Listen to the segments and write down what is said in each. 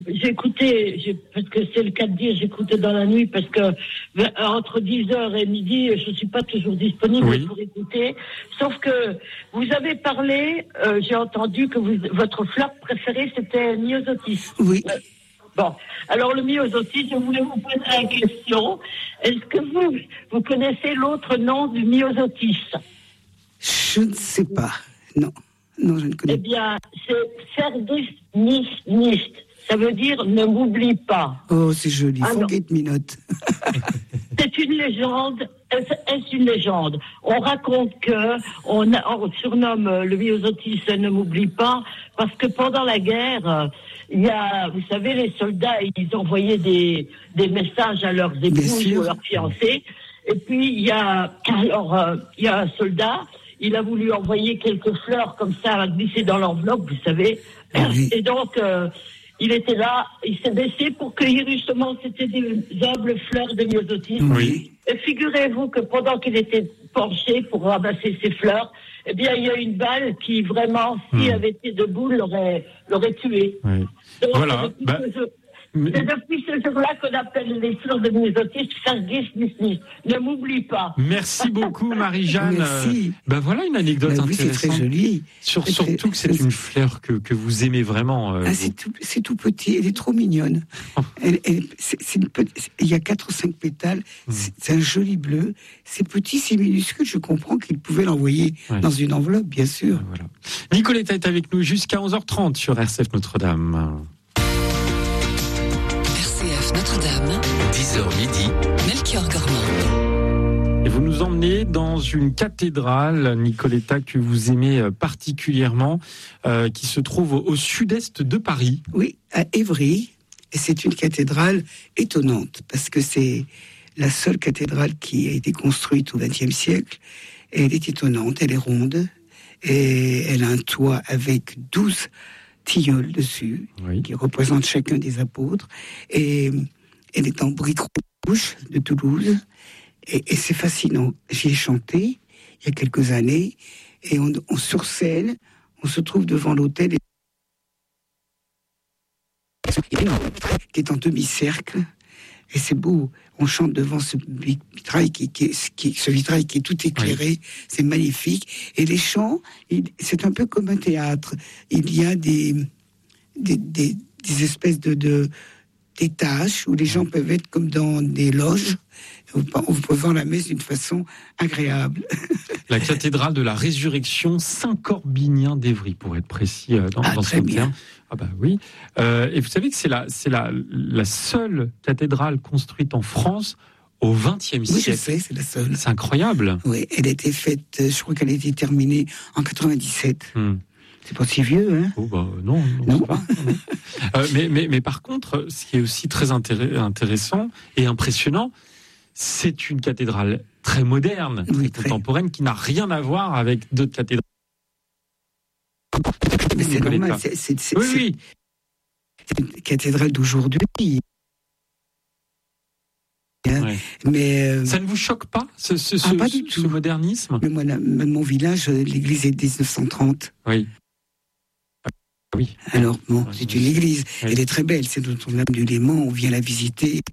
J'écoutais, parce que c'est le cas de dire, j'écoutais dans la nuit parce que entre 10h et midi, je suis pas toujours disponible pour écouter. Sauf que vous avez parlé, j'ai entendu que votre fleur préférée c'était le myosotis. Oui. Bon, alors le myosotis, je voulais vous poser la question. Est-ce que vous connaissez l'autre nom du myosotis? Je ne sais pas. Non, je ne connais pas. Eh bien, c'est Vergiss mich nicht. Ça veut dire ne m'oublie pas. Oh, c'est joli. Forget me not. C'est une légende. Est-ce une légende? On raconte on surnomme le myosotis ne m'oublie pas parce que pendant la guerre, il y a, vous savez, les soldats, ils envoyaient des messages à leurs épouses ou à leurs fiancés. Et puis il y a un soldat. Il a voulu envoyer quelques fleurs comme ça, glisser dans l'enveloppe, vous savez. Oui. Et donc, il était là, il s'est baissé pour cueillir justement, c'était des humbles fleurs de myosotis. Oui. Et figurez-vous que pendant qu'il était penché pour ramasser ces fleurs, eh bien, il y a une balle qui vraiment, s'il avait été debout, l'aurait tué. Oui. Donc, voilà. C'est depuis ce jour-là qu'on appelle les fleurs de myosotis Vergiss mich nicht. Ne m'oublie pas. Merci beaucoup, Marie-Jeanne. Merci. Voilà une anecdote intéressante. Oui, c'est très joli. Surtout que c'est une fleur que vous aimez vraiment. C'est tout petit. Elle est trop mignonne. Il y a 4 ou 5 pétales. C'est un joli bleu. C'est petit, c'est minuscule. Je comprends qu'il pouvait l'envoyer dans une enveloppe, bien sûr. Voilà. Nicoletta est avec nous jusqu'à 11h30 sur RCF Notre-Dame. Notre-Dame, 10h midi, Melchior Gormand. Et vous nous emmenez dans une cathédrale, Nicoletta, que vous aimez particulièrement, qui se trouve au sud-est de Paris. Oui, à Évry. Et c'est une cathédrale étonnante, parce que c'est la seule cathédrale qui a été construite au XXe siècle. Et elle est étonnante, elle est ronde, et elle a un toit avec 12 tilleuls dessus, qui représentent chacun des apôtres, et elle est en briques rouges de Toulouse, et c'est fascinant. J'y ai chanté il y a quelques années, et on sur scène, on se trouve devant l'autel qui est en demi-cercle, et c'est beau. On chante devant ce vitrail ce vitrail qui est tout éclairé, c'est magnifique. Et les chants, c'est un peu comme un théâtre. Il y a des espèces d'étages où les gens peuvent être comme dans des loges. Vous pouvez voir la messe d'une façon agréable. La cathédrale de la Résurrection Saint-Corbinien d'Évry, pour être précis dans ce terme. Ah bah oui. Et vous savez que c'est la seule cathédrale construite en France au XXe siècle. Oui, je sais, c'est la seule. C'est incroyable. Oui, elle a été faite, je crois qu'elle a été terminée en 97. C'est pas si vieux, hein? Oh bah non. Pas. Mais par contre, ce qui est aussi très intéressant et impressionnant, c'est une cathédrale très moderne, très contemporaine, qui n'a rien à voir avec d'autres cathédrales. Mais c'est normal, c'est une cathédrale d'aujourd'hui. Mais ça ne vous choque pas, pas du tout. Ce modernisme? Mais moi, mon village, l'église est de 1930. Oui. Alors, bon, c'est une église. Elle est très belle. C'est Notre-Dame du Léman. On vient la visiter.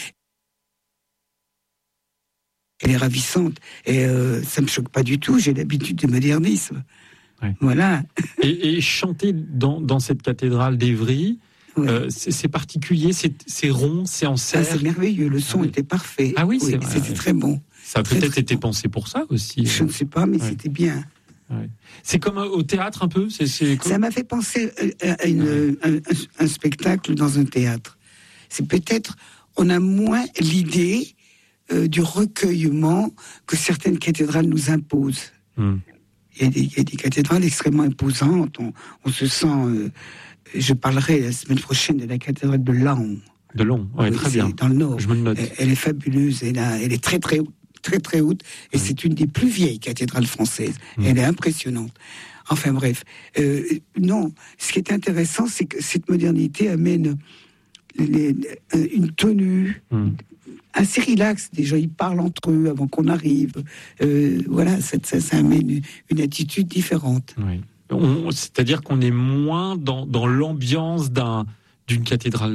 Elle est ravissante. Et ça me choque pas du tout. J'ai l'habitude du modernisme. Voilà. Et chanter dans cette cathédrale d'Évry, c'est particulier, c'est rond, c'est en serre. C'est merveilleux, le son était parfait. Ah oui, c'est vrai, c'était très bon. Ça a peut-être été pensé pour ça aussi. Je ne sais pas, mais c'était bien. C'est comme au théâtre un peu. Ça m'a fait penser à un spectacle dans un théâtre. C'est peut-être, on a moins l'idée du recueillement que certaines cathédrales nous imposent. Il y a des cathédrales extrêmement imposantes. On se sent... je parlerai la semaine prochaine de la cathédrale de Laon. De Laon, oui, très bien. Dans le Nord. Je me le note. Elle est fabuleuse. Elle est très très haute. Très très haute. Et c'est une des plus vieilles cathédrales françaises. Elle est impressionnante. Enfin bref. Non, ce qui est intéressant, c'est que cette modernité amène une tenue... assez relax, des gens ils parlent entre eux avant qu'on arrive. Voilà, ça amène une attitude différente. Oui. C'est-à-dire qu'on est moins dans l'ambiance d'un d'une cathédrale